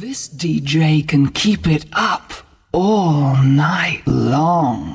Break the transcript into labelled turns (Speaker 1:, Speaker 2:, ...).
Speaker 1: This DJ can keep it up all night long.